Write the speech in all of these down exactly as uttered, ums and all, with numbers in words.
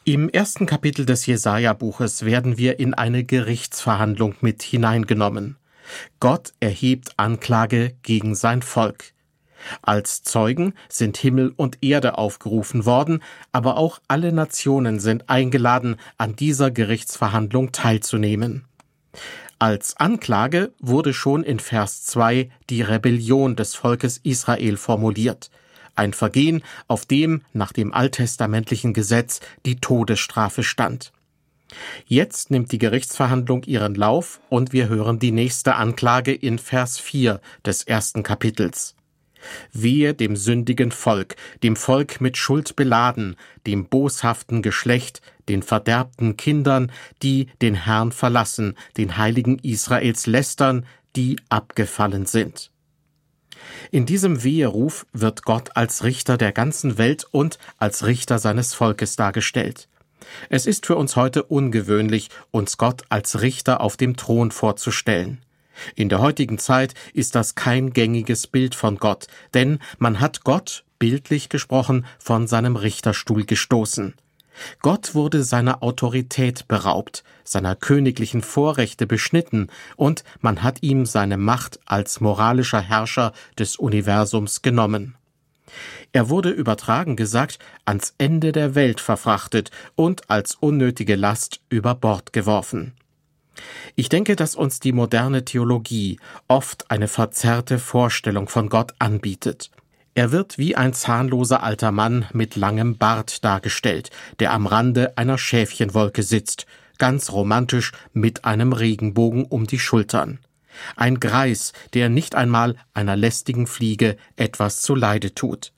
Im ersten Kapitel des Jesaja-Buches werden wir in eine Gerichtsverhandlung mit hineingenommen. Gott erhebt Anklage gegen sein Volk. Als Zeugen sind Himmel und Erde aufgerufen worden, aber auch alle Nationen sind eingeladen, an dieser Gerichtsverhandlung teilzunehmen. Als Anklage wurde schon in Vers zwei die Rebellion des Volkes Israel formuliert. Ein Vergehen, auf dem nach dem alttestamentlichen Gesetz die Todesstrafe stand. Jetzt nimmt die Gerichtsverhandlung ihren Lauf und wir hören die nächste Anklage in Vers vier des ersten Kapitels. Wehe dem sündigen Volk, dem Volk mit Schuld beladen, dem boshaften Geschlecht, den verderbten Kindern, die den Herrn verlassen, den Heiligen Israels lästern, die abgefallen sind. In diesem Weheruf wird Gott als Richter der ganzen Welt und als Richter seines Volkes dargestellt. Es ist für uns heute ungewöhnlich, uns Gott als Richter auf dem Thron vorzustellen. In der heutigen Zeit ist das kein gängiges Bild von Gott, denn man hat Gott, bildlich gesprochen, von seinem Richterstuhl gestoßen. Gott wurde seiner Autorität beraubt, seiner königlichen Vorrechte beschnitten und man hat ihm seine Macht als moralischer Herrscher des Universums genommen. Er wurde, übertragen gesagt, ans Ende der Welt verfrachtet und als unnötige Last über Bord geworfen. Ich denke, dass uns die moderne Theologie oft eine verzerrte Vorstellung von Gott anbietet. Er wird wie ein zahnloser alter Mann mit langem Bart dargestellt, der am Rande einer Schäfchenwolke sitzt, ganz romantisch mit einem Regenbogen um die Schultern. Ein Greis, der nicht einmal einer lästigen Fliege etwas zuleide tut.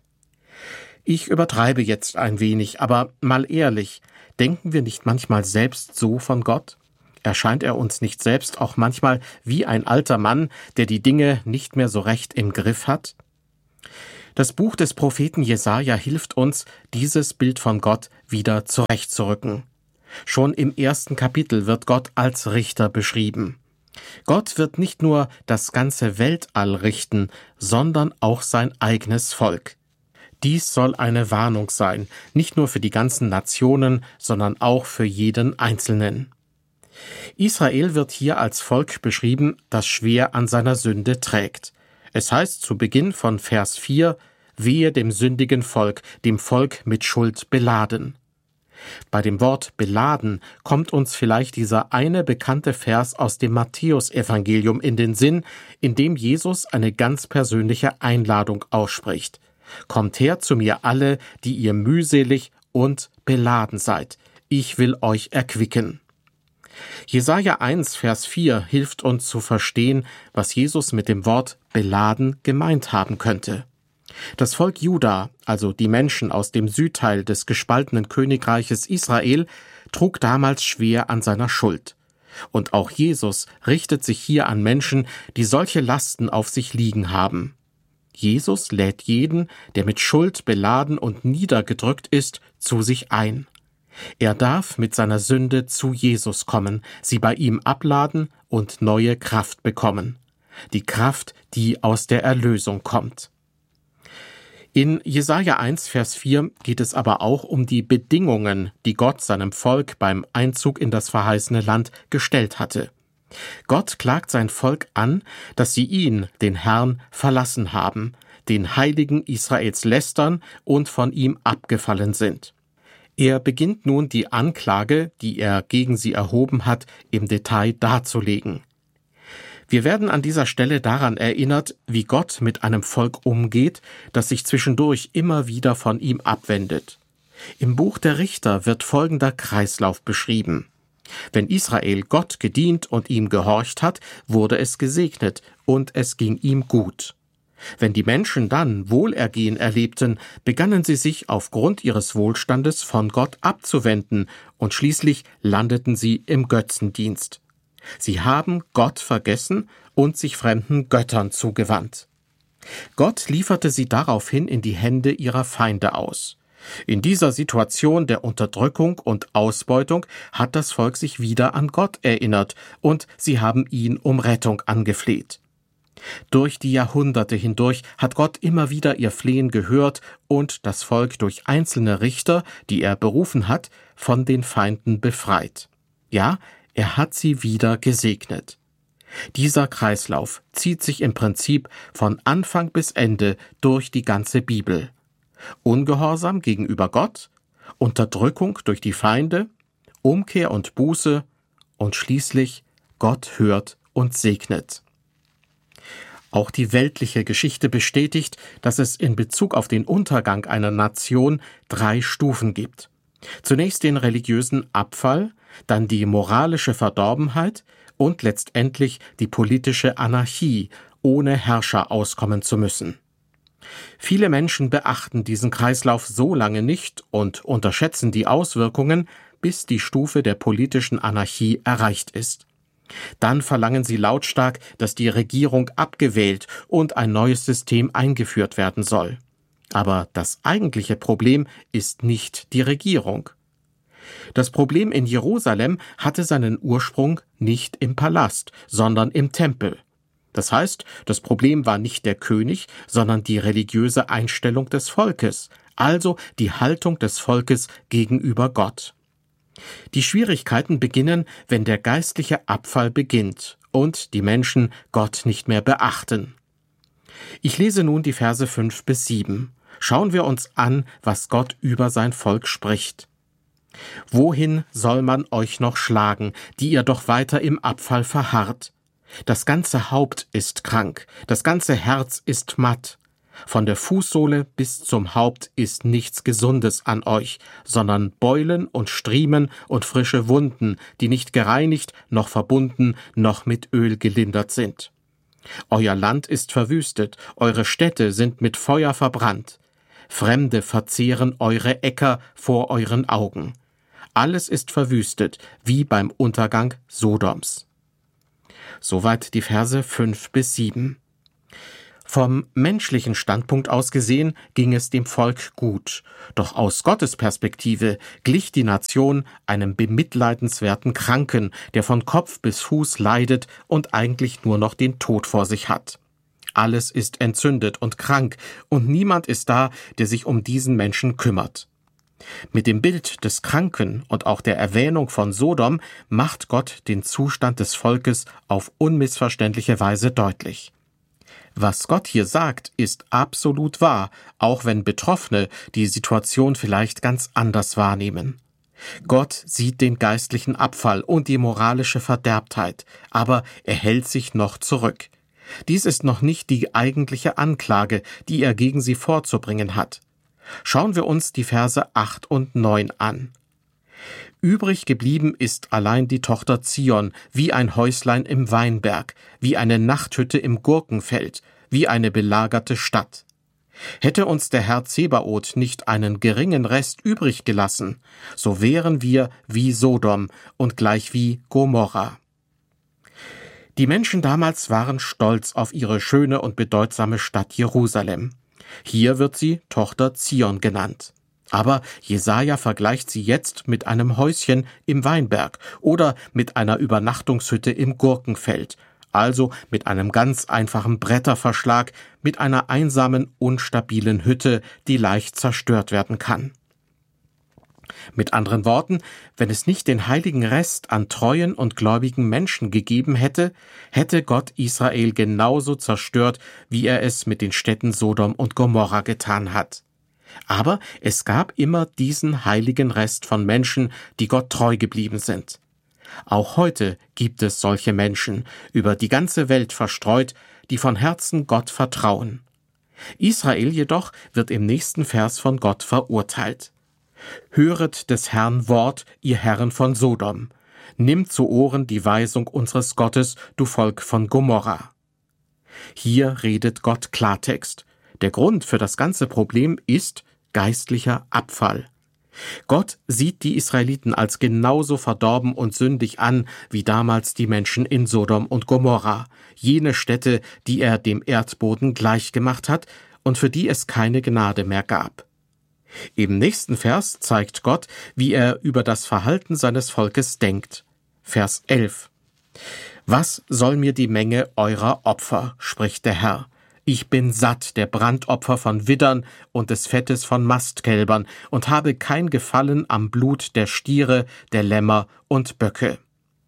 Ich übertreibe jetzt ein wenig, aber mal ehrlich, denken wir nicht manchmal selbst so von Gott? Erscheint er uns nicht selbst auch manchmal wie ein alter Mann, der die Dinge nicht mehr so recht im Griff hat? Das Buch des Propheten Jesaja hilft uns, dieses Bild von Gott wieder zurechtzurücken. Schon im ersten Kapitel wird Gott als Richter beschrieben. Gott wird nicht nur das ganze Weltall richten, sondern auch sein eigenes Volk. Dies soll eine Warnung sein, nicht nur für die ganzen Nationen, sondern auch für jeden Einzelnen. Israel wird hier als Volk beschrieben, das schwer an seiner Sünde trägt. Es heißt zu Beginn von Vers vier, wehe dem sündigen Volk, dem Volk mit Schuld beladen. Bei dem Wort beladen kommt uns vielleicht dieser eine bekannte Vers aus dem Matthäusevangelium in den Sinn, in dem Jesus eine ganz persönliche Einladung ausspricht. Kommt her zu mir alle, die ihr mühselig und beladen seid. Ich will euch erquicken. Jesaja eins, Vers vier hilft uns zu verstehen, was Jesus mit dem Wort beladen gemeint haben könnte. Das Volk Juda, also die Menschen aus dem Südteil des gespaltenen Königreiches Israel, trug damals schwer an seiner Schuld. Und auch Jesus richtet sich hier an Menschen, die solche Lasten auf sich liegen haben. Jesus lädt jeden, der mit Schuld beladen und niedergedrückt ist, zu sich ein. Er darf mit seiner Sünde zu Jesus kommen, sie bei ihm abladen und neue Kraft bekommen. Die Kraft, die aus der Erlösung kommt. In Jesaja eins, Vers vier geht es aber auch um die Bedingungen, die Gott seinem Volk beim Einzug in das verheißene Land gestellt hatte. Gott klagt sein Volk an, dass sie ihn, den Herrn, verlassen haben, den Heiligen Israels lästern und von ihm abgefallen sind. Er beginnt nun die Anklage, die er gegen sie erhoben hat, im Detail darzulegen. Wir werden an dieser Stelle daran erinnert, wie Gott mit einem Volk umgeht, das sich zwischendurch immer wieder von ihm abwendet. Im Buch der Richter wird folgender Kreislauf beschrieben. Wenn Israel Gott gedient und ihm gehorcht hat, wurde es gesegnet und es ging ihm gut. Wenn die Menschen dann Wohlergehen erlebten, begannen sie sich aufgrund ihres Wohlstandes von Gott abzuwenden und schließlich landeten sie im Götzendienst. Sie haben Gott vergessen und sich fremden Göttern zugewandt. Gott lieferte sie daraufhin in die Hände ihrer Feinde aus. In dieser Situation der Unterdrückung und Ausbeutung hat das Volk sich wieder an Gott erinnert und sie haben ihn um Rettung angefleht. Durch die Jahrhunderte hindurch hat Gott immer wieder ihr Flehen gehört und das Volk durch einzelne Richter, die er berufen hat, von den Feinden befreit. Ja, er hat sie wieder gesegnet. Dieser Kreislauf zieht sich im Prinzip von Anfang bis Ende durch die ganze Bibel. Ungehorsam gegenüber Gott, Unterdrückung durch die Feinde, Umkehr und Buße und schließlich Gott hört und segnet. Auch die weltliche Geschichte bestätigt, dass es in Bezug auf den Untergang einer Nation drei Stufen gibt. Zunächst den religiösen Abfall, dann die moralische Verdorbenheit und letztendlich die politische Anarchie, ohne Herrscher auskommen zu müssen. Viele Menschen beachten diesen Kreislauf so lange nicht und unterschätzen die Auswirkungen, bis die Stufe der politischen Anarchie erreicht ist. Dann verlangen sie lautstark, dass die Regierung abgewählt und ein neues System eingeführt werden soll. Aber das eigentliche Problem ist nicht die Regierung. Das Problem in Jerusalem hatte seinen Ursprung nicht im Palast, sondern im Tempel. Das heißt, das Problem war nicht der König, sondern die religiöse Einstellung des Volkes, also die Haltung des Volkes gegenüber Gott. Die Schwierigkeiten beginnen, wenn der geistliche Abfall beginnt und die Menschen Gott nicht mehr beachten. Ich lese nun die Verse fünf bis sieben. Schauen wir uns an, was Gott über sein Volk spricht. Wohin soll man euch noch schlagen, die ihr doch weiter im Abfall verharrt? Das ganze Haupt ist krank, das ganze Herz ist matt. Von der Fußsohle bis zum Haupt ist nichts Gesundes an euch, sondern Beulen und Striemen und frische Wunden, die nicht gereinigt, noch verbunden, noch mit Öl gelindert sind. Euer Land ist verwüstet, eure Städte sind mit Feuer verbrannt. Fremde verzehren eure Äcker vor euren Augen. Alles ist verwüstet, wie beim Untergang Sodoms. Soweit die Verse fünf bis sieben. Vom menschlichen Standpunkt aus gesehen ging es dem Volk gut, doch aus Gottes Perspektive glich die Nation einem bemitleidenswerten Kranken, der von Kopf bis Fuß leidet und eigentlich nur noch den Tod vor sich hat. Alles ist entzündet und krank, und niemand ist da, der sich um diesen Menschen kümmert. Mit dem Bild des Kranken und auch der Erwähnung von Sodom macht Gott den Zustand des Volkes auf unmissverständliche Weise deutlich. Was Gott hier sagt, ist absolut wahr, auch wenn Betroffene die Situation vielleicht ganz anders wahrnehmen. Gott sieht den geistlichen Abfall und die moralische Verderbtheit, aber er hält sich noch zurück. Dies ist noch nicht die eigentliche Anklage, die er gegen sie vorzubringen hat. Schauen wir uns die Verse acht und neun an. Übrig geblieben ist allein die Tochter Zion, wie ein Häuslein im Weinberg, wie eine Nachthütte im Gurkenfeld, wie eine belagerte Stadt. Hätte uns der Herr Zebaoth nicht einen geringen Rest übrig gelassen, so wären wir wie Sodom und gleich wie Gomorra. Die Menschen damals waren stolz auf ihre schöne und bedeutsame Stadt Jerusalem. Hier wird sie Tochter Zion genannt. Aber Jesaja vergleicht sie jetzt mit einem Häuschen im Weinberg oder mit einer Übernachtungshütte im Gurkenfeld, also mit einem ganz einfachen Bretterverschlag, mit einer einsamen, unstabilen Hütte, die leicht zerstört werden kann. Mit anderen Worten, wenn es nicht den heiligen Rest an treuen und gläubigen Menschen gegeben hätte, hätte Gott Israel genauso zerstört, wie er es mit den Städten Sodom und Gomorra getan hat. Aber es gab immer diesen heiligen Rest von Menschen, die Gott treu geblieben sind. Auch heute gibt es solche Menschen, über die ganze Welt verstreut, die von Herzen Gott vertrauen. Israel jedoch wird im nächsten Vers von Gott verurteilt. Höret des Herrn Wort, ihr Herren von Sodom. Nimm zu Ohren die Weisung unseres Gottes, du Volk von Gomorra. Hier redet Gott Klartext. Der Grund für das ganze Problem ist geistlicher Abfall. Gott sieht die Israeliten als genauso verdorben und sündig an, wie damals die Menschen in Sodom und Gomorra, jene Städte, die er dem Erdboden gleichgemacht hat und für die es keine Gnade mehr gab. Im nächsten Vers zeigt Gott, wie er über das Verhalten seines Volkes denkt. Vers elf. Was soll mir die Menge eurer Opfer, spricht der Herr. Ich bin satt der Brandopfer von Widdern und des Fettes von Mastkälbern und habe kein Gefallen am Blut der Stiere, der Lämmer und Böcke.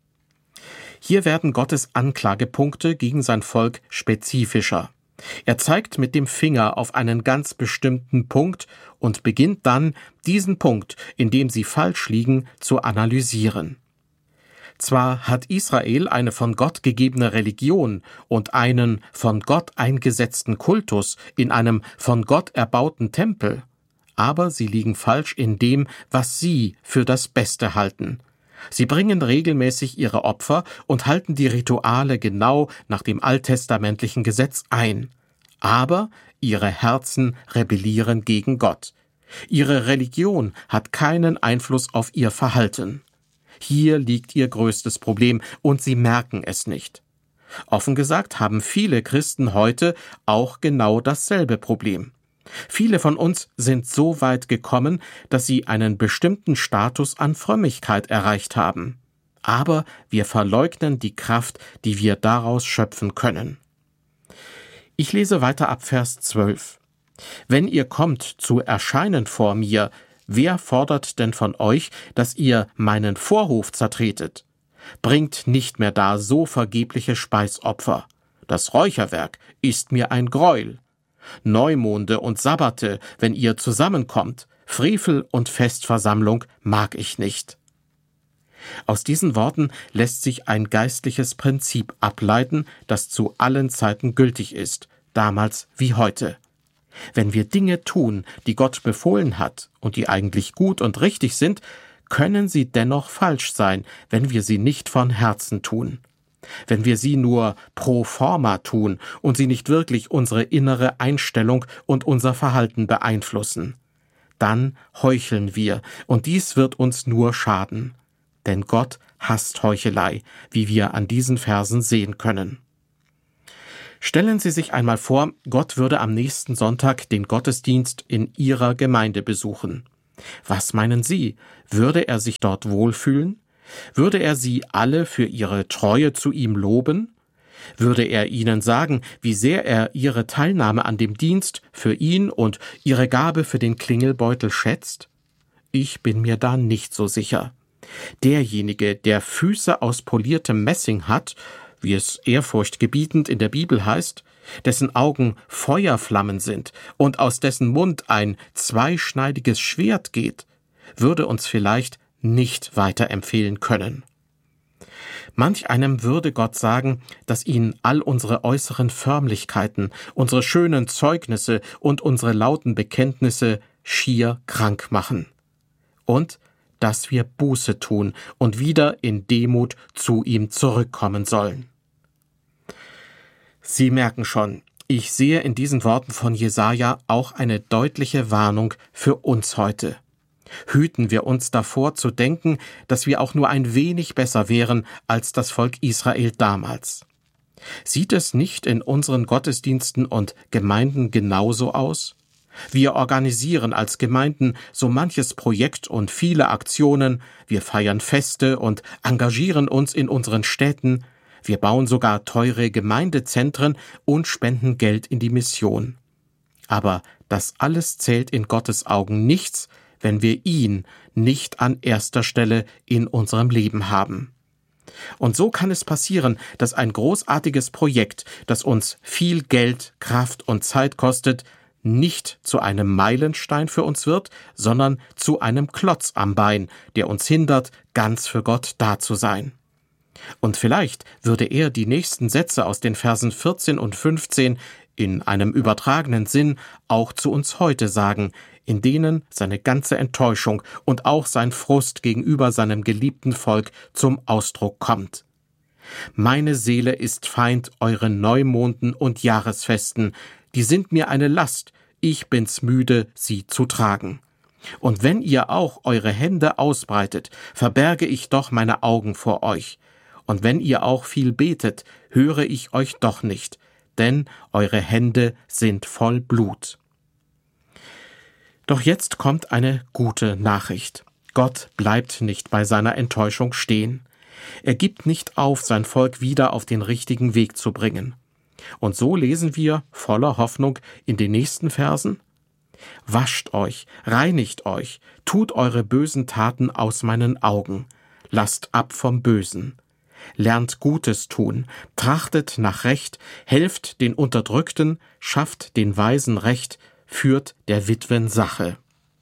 Hier werden Gottes Anklagepunkte gegen sein Volk spezifischer. Er zeigt mit dem Finger auf einen ganz bestimmten Punkt und beginnt dann, diesen Punkt, in dem sie falsch liegen, zu analysieren. Zwar hat Israel eine von Gott gegebene Religion und einen von Gott eingesetzten Kultus in einem von Gott erbauten Tempel, aber sie liegen falsch in dem, was sie für das Beste halten. Sie bringen regelmäßig ihre Opfer und halten die Rituale genau nach dem alttestamentlichen Gesetz ein. Aber ihre Herzen rebellieren gegen Gott. Ihre Religion hat keinen Einfluss auf ihr Verhalten. Hier liegt ihr größtes Problem und sie merken es nicht. Offen gesagt haben viele Christen heute auch genau dasselbe Problem. Viele von uns sind so weit gekommen, dass sie einen bestimmten Status an Frömmigkeit erreicht haben. Aber wir verleugnen die Kraft, die wir daraus schöpfen können. Ich lese weiter ab Vers zwölf. Wenn ihr kommt zu erscheinen vor mir, wer fordert denn von euch, dass ihr meinen Vorhof zertretet? Bringt nicht mehr da so vergebliche Speisopfer. Das Räucherwerk ist mir ein Greuel. Neumonde und Sabbate, wenn ihr zusammenkommt, Frevel und Festversammlung mag ich nicht. Aus diesen Worten lässt sich ein geistliches Prinzip ableiten, das zu allen Zeiten gültig ist, damals wie heute. Wenn wir Dinge tun, die Gott befohlen hat und die eigentlich gut und richtig sind, können sie dennoch falsch sein, wenn wir sie nicht von Herzen tun. Wenn wir sie nur pro forma tun und sie nicht wirklich unsere innere Einstellung und unser Verhalten beeinflussen, dann heucheln wir, und dies wird uns nur schaden. Denn Gott hasst Heuchelei, wie wir an diesen Versen sehen können. Stellen Sie sich einmal vor, Gott würde am nächsten Sonntag den Gottesdienst in Ihrer Gemeinde besuchen. Was meinen Sie? Würde er sich dort wohlfühlen? Würde er Sie alle für Ihre Treue zu ihm loben? Würde er Ihnen sagen, wie sehr er Ihre Teilnahme an dem Dienst für ihn und Ihre Gabe für den Klingelbeutel schätzt? Ich bin mir da nicht so sicher. Derjenige, der Füße aus poliertem Messing hat, wie es ehrfurchtgebietend in der Bibel heißt, dessen Augen Feuerflammen sind und aus dessen Mund ein zweischneidiges Schwert geht, würde uns vielleicht nicht weiterempfehlen können. Manch einem würde Gott sagen, dass ihn all unsere äußeren Förmlichkeiten, unsere schönen Zeugnisse und unsere lauten Bekenntnisse schier krank machen. Und dass wir Buße tun und wieder in Demut zu ihm zurückkommen sollen. Sie merken schon, ich sehe in diesen Worten von Jesaja auch eine deutliche Warnung für uns heute. Hüten wir uns davor zu denken, dass wir auch nur ein wenig besser wären als das Volk Israel damals. Sieht es nicht in unseren Gottesdiensten und Gemeinden genauso aus? Wir organisieren als Gemeinden so manches Projekt und viele Aktionen, wir feiern Feste und engagieren uns in unseren Städten, wir bauen sogar teure Gemeindezentren und spenden Geld in die Mission. Aber das alles zählt in Gottes Augen nichts, wenn wir ihn nicht an erster Stelle in unserem Leben haben. Und so kann es passieren, dass ein großartiges Projekt, das uns viel Geld, Kraft und Zeit kostet, nicht zu einem Meilenstein für uns wird, sondern zu einem Klotz am Bein, der uns hindert, ganz für Gott da zu sein. Und vielleicht würde er die nächsten Sätze aus den Versen vierzehn und fünfzehn in einem übertragenen Sinn auch zu uns heute sagen, in denen seine ganze Enttäuschung und auch sein Frust gegenüber seinem geliebten Volk zum Ausdruck kommt. Meine Seele ist Feind euren Neumonden und Jahresfesten, die sind mir eine Last, ich bin's müde, sie zu tragen. Und wenn ihr auch eure Hände ausbreitet, verberge ich doch meine Augen vor euch. Und wenn ihr auch viel betet, höre ich euch doch nicht, denn eure Hände sind voll Blut. Doch jetzt kommt eine gute Nachricht. Gott bleibt nicht bei seiner Enttäuschung stehen. Er gibt nicht auf, sein Volk wieder auf den richtigen Weg zu bringen. Und so lesen wir voller Hoffnung in den nächsten Versen: Wascht euch, reinigt euch, tut eure bösen Taten aus meinen Augen, lasst ab vom Bösen. Lernt Gutes tun, trachtet nach Recht, helft den Unterdrückten, schafft den Weisen Recht, führt der Witwen Sache.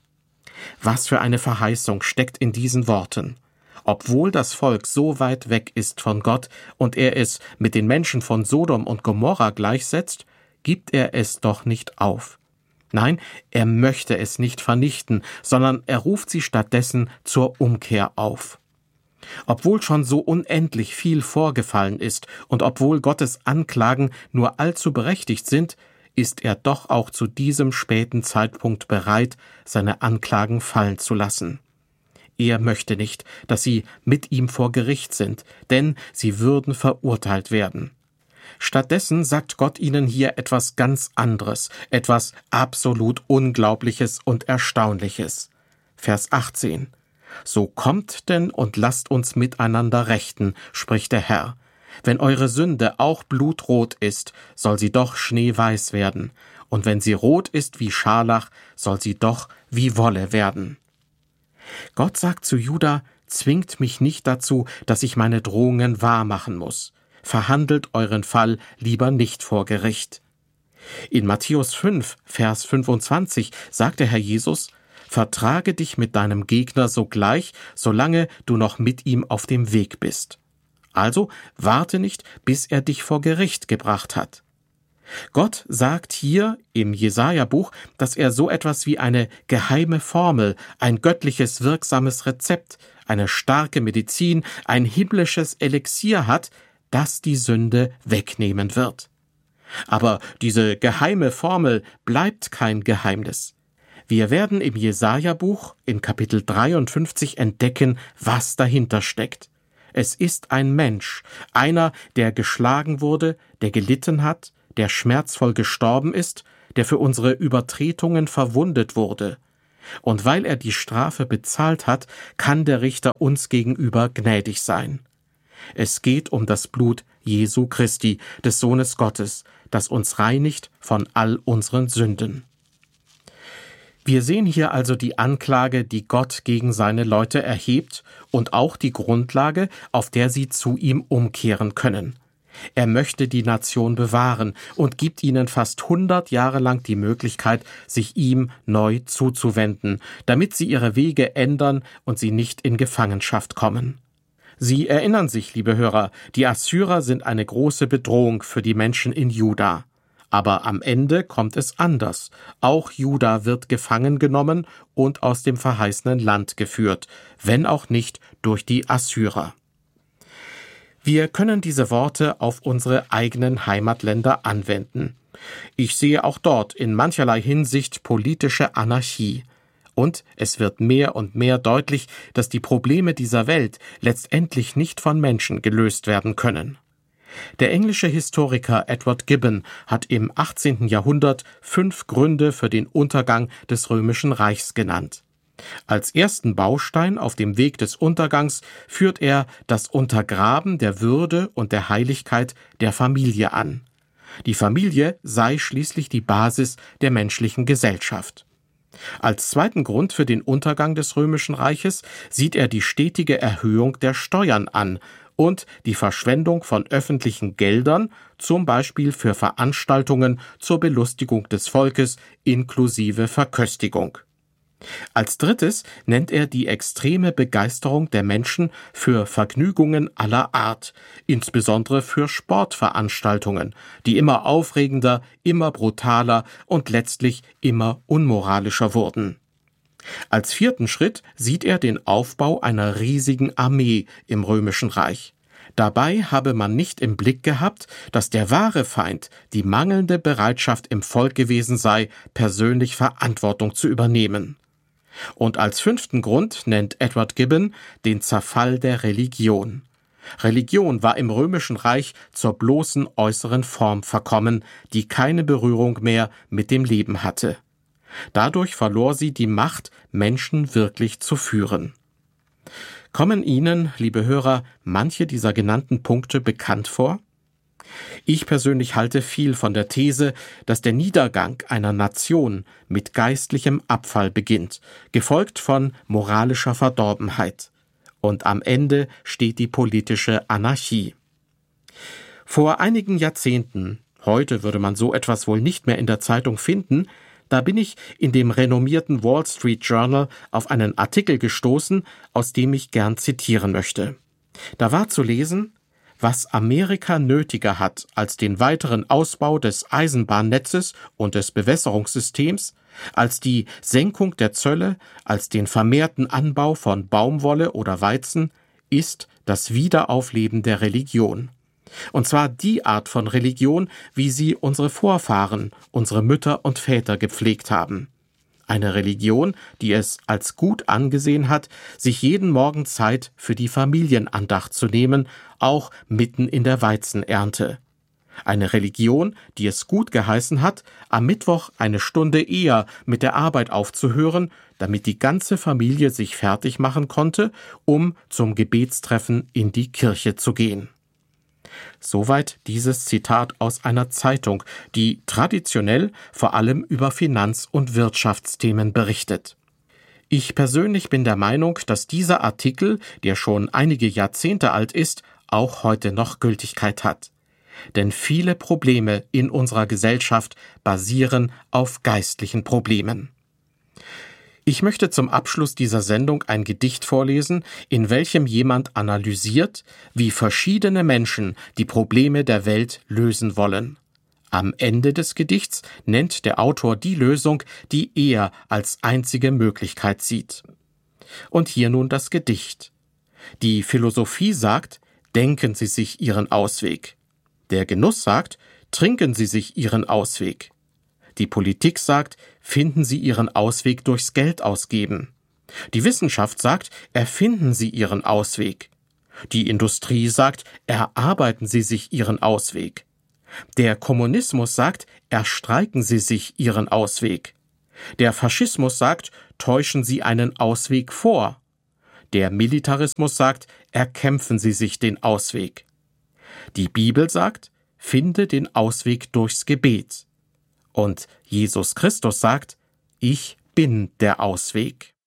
Was für eine Verheißung steckt in diesen Worten. Obwohl das Volk so weit weg ist von Gott und er es mit den Menschen von Sodom und Gomorra gleichsetzt, gibt er es doch nicht auf. Nein, er möchte es nicht vernichten, sondern er ruft sie stattdessen zur Umkehr auf. Obwohl schon so unendlich viel vorgefallen ist und obwohl Gottes Anklagen nur allzu berechtigt sind, ist er doch auch zu diesem späten Zeitpunkt bereit, seine Anklagen fallen zu lassen. Er möchte nicht, dass sie mit ihm vor Gericht sind, denn sie würden verurteilt werden. Stattdessen sagt Gott ihnen hier etwas ganz anderes, etwas absolut Unglaubliches und Erstaunliches. Vers achtzehn. So kommt denn und lasst uns miteinander rechten, spricht der Herr. Wenn eure Sünde auch blutrot ist, soll sie doch schneeweiß werden, und wenn sie rot ist wie Scharlach, soll sie doch wie Wolle werden. Gott sagt zu Juda: Zwingt mich nicht dazu, dass ich meine Drohungen wahrmachen muss. Verhandelt euren Fall lieber nicht vor Gericht. In Matthäus fünf, Vers fünfundzwanzig sagt der Herr Jesus: Vertrage dich mit deinem Gegner sogleich, solange du noch mit ihm auf dem Weg bist. Also warte nicht, bis er dich vor Gericht gebracht hat. Gott sagt hier im Jesaja-Buch, dass er so etwas wie eine geheime Formel, ein göttliches wirksames Rezept, eine starke Medizin, ein himmlisches Elixier hat, das die Sünde wegnehmen wird. Aber diese geheime Formel bleibt kein Geheimnis. Wir werden im Jesaja-Buch in Kapitel dreiundfünfzig entdecken, was dahinter steckt. Es ist ein Mensch, einer, der geschlagen wurde, der gelitten hat, der schmerzvoll gestorben ist, der für unsere Übertretungen verwundet wurde. Und weil er die Strafe bezahlt hat, kann der Richter uns gegenüber gnädig sein. Es geht um das Blut Jesu Christi, des Sohnes Gottes, das uns reinigt von all unseren Sünden. Wir sehen hier also die Anklage, die Gott gegen seine Leute erhebt, und auch die Grundlage, auf der sie zu ihm umkehren können. Er möchte die Nation bewahren und gibt ihnen fast hundert Jahre lang die Möglichkeit, sich ihm neu zuzuwenden, damit sie ihre Wege ändern und sie nicht in Gefangenschaft kommen. Sie erinnern sich, liebe Hörer, die Assyrer sind eine große Bedrohung für die Menschen in Juda. Aber am Ende kommt es anders. Auch Juda wird gefangen genommen und aus dem verheißenen Land geführt, wenn auch nicht durch die Assyrer. Wir können diese Worte auf unsere eigenen Heimatländer anwenden. Ich sehe auch dort in mancherlei Hinsicht politische Anarchie. Und es wird mehr und mehr deutlich, dass die Probleme dieser Welt letztendlich nicht von Menschen gelöst werden können. Der englische Historiker Edward Gibbon hat im achtzehnten Jahrhundert fünf Gründe für den Untergang des Römischen Reichs genannt. Als ersten Baustein auf dem Weg des Untergangs führt er das Untergraben der Würde und der Heiligkeit der Familie an. Die Familie sei schließlich die Basis der menschlichen Gesellschaft. Als zweiten Grund für den Untergang des Römischen Reiches sieht er die stetige Erhöhung der Steuern an und die Verschwendung von öffentlichen Geldern, zum Beispiel für Veranstaltungen zur Belustigung des Volkes inklusive Verköstigung. Als drittes nennt er die extreme Begeisterung der Menschen für Vergnügungen aller Art, insbesondere für Sportveranstaltungen, die immer aufregender, immer brutaler und letztlich immer unmoralischer wurden. Als vierten Schritt sieht er den Aufbau einer riesigen Armee im Römischen Reich. Dabei habe man nicht im Blick gehabt, dass der wahre Feind die mangelnde Bereitschaft im Volk gewesen sei, persönlich Verantwortung zu übernehmen. Und als fünften Grund nennt Edward Gibbon den Zerfall der Religion. Religion war im Römischen Reich zur bloßen äußeren Form verkommen, die keine Berührung mehr mit dem Leben hatte. Dadurch verlor sie die Macht, Menschen wirklich zu führen. Kommen Ihnen, liebe Hörer, manche dieser genannten Punkte bekannt vor? Ich persönlich halte viel von der These, dass der Niedergang einer Nation mit geistlichem Abfall beginnt, gefolgt von moralischer Verdorbenheit. Und am Ende steht die politische Anarchie. Vor einigen Jahrzehnten, heute würde man so etwas wohl nicht mehr in der Zeitung finden, da bin ich in dem renommierten Wall Street Journal auf einen Artikel gestoßen, aus dem ich gern zitieren möchte. Da war zu lesen: Was Amerika nötiger hat als den weiteren Ausbau des Eisenbahnnetzes und des Bewässerungssystems, als die Senkung der Zölle, als den vermehrten Anbau von Baumwolle oder Weizen, ist das Wiederaufleben der Religion. Und zwar die Art von Religion, wie sie unsere Vorfahren, unsere Mütter und Väter gepflegt haben. Eine Religion, die es als gut angesehen hat, sich jeden Morgen Zeit für die Familienandacht zu nehmen, auch mitten in der Weizenernte. Eine Religion, die es gut geheißen hat, am Mittwoch eine Stunde eher mit der Arbeit aufzuhören, damit die ganze Familie sich fertig machen konnte, um zum Gebetstreffen in die Kirche zu gehen. Soweit dieses Zitat aus einer Zeitung, die traditionell vor allem über Finanz- und Wirtschaftsthemen berichtet. Ich persönlich bin der Meinung, dass dieser Artikel, der schon einige Jahrzehnte alt ist, auch heute noch Gültigkeit hat. Denn viele Probleme in unserer Gesellschaft basieren auf geistlichen Problemen. Ich möchte zum Abschluss dieser Sendung ein Gedicht vorlesen, in welchem jemand analysiert, wie verschiedene Menschen die Probleme der Welt lösen wollen. Am Ende des Gedichts nennt der Autor die Lösung, die er als einzige Möglichkeit sieht. Und hier nun das Gedicht. Die Philosophie sagt, denken Sie sich Ihren Ausweg. Der Genuss sagt, trinken Sie sich Ihren Ausweg. Die Politik sagt, finden Sie Ihren Ausweg durchs Geld ausgeben. Die Wissenschaft sagt, erfinden Sie Ihren Ausweg. Die Industrie sagt, erarbeiten Sie sich Ihren Ausweg. Der Kommunismus sagt, erstreiken Sie sich Ihren Ausweg. Der Faschismus sagt, täuschen Sie einen Ausweg vor. Der Militarismus sagt, erkämpfen Sie sich den Ausweg. Die Bibel sagt, finde den Ausweg durchs Gebet. Und Jesus Christus sagt, ich bin der Ausweg.